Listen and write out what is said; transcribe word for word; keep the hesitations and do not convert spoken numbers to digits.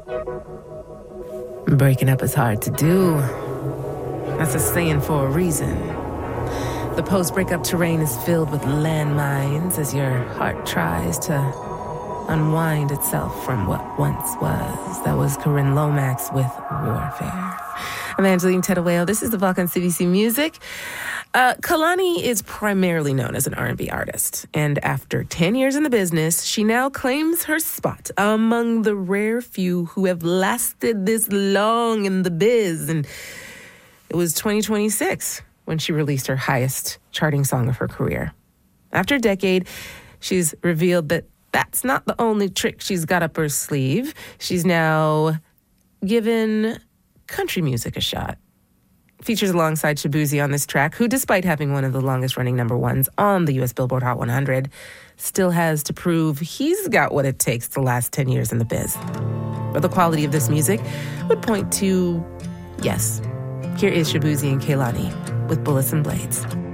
Breaking up is hard to do. That's a saying for a reason. The post-breakup terrain is filled with landmines as your heart tries to unwind itself from what once was. That was Corinne Lomax with Warfare. I'm Angeline Tettawale. This is the Vault on C B C Music. Uh, Kehlani is primarily known as an R and B artist, and after ten years in the business, she now claims her spot among the rare few who have lasted this long in the biz. And it was twenty twenty-six when she released her highest charting song of her career. After a decade, she's revealed that that's not the only trick she's got up her sleeve. She's now given country music a shot. Features alongside Shaboozey on this track, who, despite having one of the longest-running number ones on the U S Billboard Hot one hundred, still has to prove he's got what it takes to last ten years in the biz. But the quality of this music would point to yes. Here is Shaboozey and Kehlani with Bullets and Blades.